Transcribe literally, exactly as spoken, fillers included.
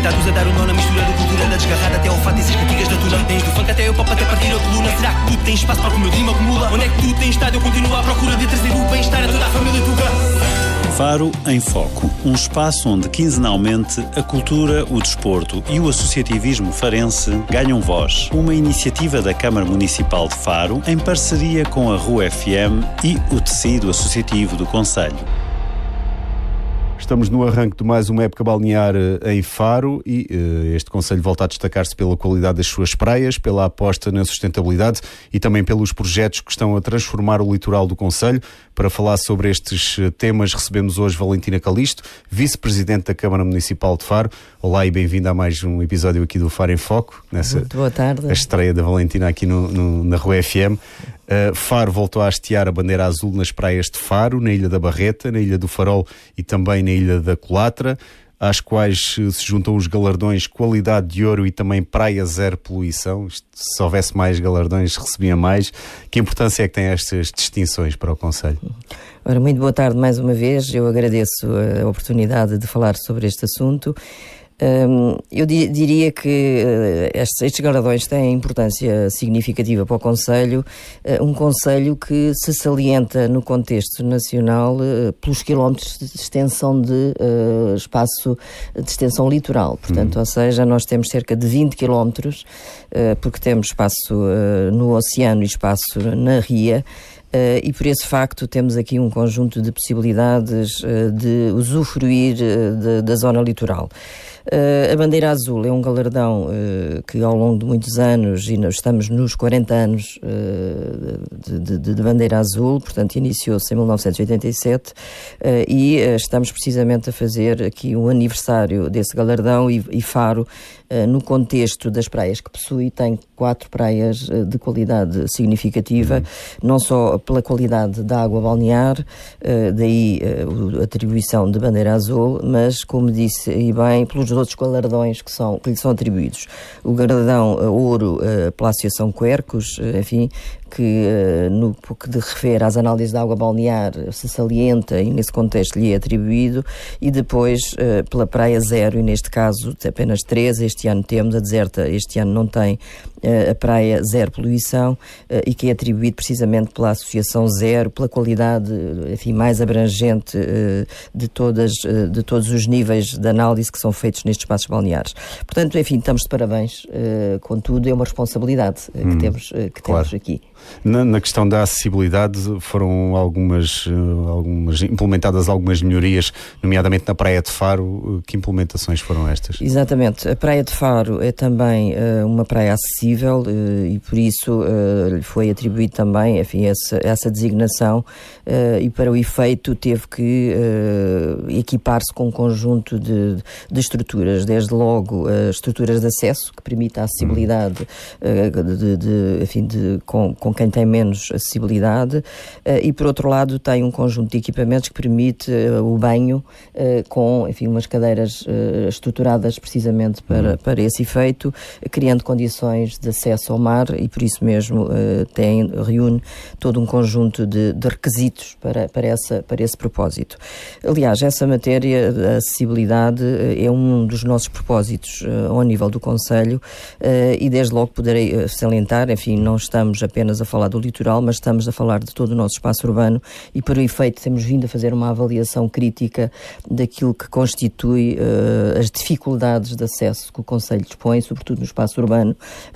habitados a dar o nó na mistura da cultura da desgarrada até ao fato e as cantigas da tuna. Desde o funk até o pop até partir a coluna. Será que tu tens espaço para o meu dream acumula? Onde é que tu tens estado? Eu continuo à procura de trazer o bem-estar a toda a família Tuga. Faro em Foco, um espaço onde quinzenalmente a cultura, o desporto e o associativismo farense ganham voz. Uma iniciativa da Câmara Municipal de Faro em parceria com a Rua F M e o tecido associativo do concelho. Estamos no arranque de mais uma época balnear em Faro e uh, este concelho volta a destacar-se pela qualidade das suas praias, pela aposta na sustentabilidade e também pelos projetos que estão a transformar o litoral do concelho. Para falar sobre estes temas recebemos hoje Valentina Calisto, vice-presidente da Câmara Municipal de Faro. Olá e bem-vinda a mais um episódio aqui do Faro em Foco. Nessa, Muito boa tarde. A estreia da Valentina aqui no, no, na Rua F M. Uh, Faro voltou a hastear a bandeira azul nas praias de Faro, na Ilha da Barreta, na Ilha do Farol e também na Ilha da Colatra, às quais uh, se juntam os galardões Qualidade de Ouro e também Praia Zero Poluição. Isto, se houvesse mais galardões, recebia mais. Que importância é que têm estas distinções para o concelho? Ora, muito boa tarde mais uma vez. Eu agradeço a oportunidade de falar sobre este assunto. Um, eu di- diria que uh, estes, estes galardões têm importância significativa para o concelho, uh, um concelho que se salienta no contexto nacional uh, pelos quilómetros de extensão de uh, espaço de extensão litoral, portanto, uhum. ou seja, nós temos cerca de vinte quilómetros, uh, porque temos espaço uh, no oceano e espaço na ria. Uh, e por esse facto temos aqui um conjunto de possibilidades uh, de usufruir uh, de, da zona litoral. Uh, a Bandeira Azul é um galardão uh, que ao longo de muitos anos, e nós estamos nos quarenta anos uh, de, de, de Bandeira Azul, portanto iniciou-se em mil novecentos e oitenta e sete uh, e uh, estamos precisamente a fazer aqui um aniversário desse galardão e, e Faro, uh, no contexto das praias que possui, tem quatro praias uh, de qualidade significativa, uhum. não só pela qualidade da água balnear, uh, daí uh, a atribuição de Bandeira Azul, mas, como disse e bem, pelos outros galardões que, são, que lhe são atribuídos. O galardão uh, Ouro uh, pela Associação Quercos, uh, enfim, que uh, no que de refere às análises da água balnear se salienta e nesse contexto lhe é atribuído, e depois uh, pela Praia Zero, e neste caso apenas três, este ano temos, a Deserta este ano não tem uh, a Praia Zero Poluição, uh, e que é atribuído precisamente pela Associação Zero, pela qualidade, enfim, mais abrangente uh, de, todas, uh, de todos os níveis de análise que são feitos nestes espaços balneares. Portanto, enfim, estamos de parabéns, uh, contudo é uma responsabilidade uh, hum, que, temos, uh, que claro. temos aqui. Na, na questão da acessibilidade foram algumas, uh, algumas implementadas algumas melhorias, nomeadamente na Praia de Faro. Uh, que implementações foram estas? Exatamente. A Praia de Faro é também uh, uma praia acessível uh, e por isso uh, lhe foi atribuído também, enfim, essa, essa designação uh, e para o efeito teve que uh, equipar-se com um conjunto de, de estruturas, desde logo uh, estruturas de acesso que permita a acessibilidade uh, de, de, de, enfim, de, com, com quem tem menos acessibilidade, uh, e por outro lado tem um conjunto de equipamentos que permite uh, o banho uh, com, enfim, umas cadeiras uh, estruturadas precisamente para, uhum. para esse efeito, criando condições de acesso ao mar, e por isso mesmo uh, tem, reúne todo um conjunto de, de requisitos para, para, essa, para esse propósito. Aliás, essa matéria da acessibilidade uh, é um dos nossos propósitos uh, ao nível do concelho, uh, e desde logo poderei uh, salientar, enfim, não estamos apenas a falar do litoral, mas estamos a falar de todo o nosso espaço urbano, e para o efeito temos vindo a fazer uma avaliação crítica daquilo que constitui uh, as dificuldades de acesso que o concelho dispõe, sobretudo no espaço urbano,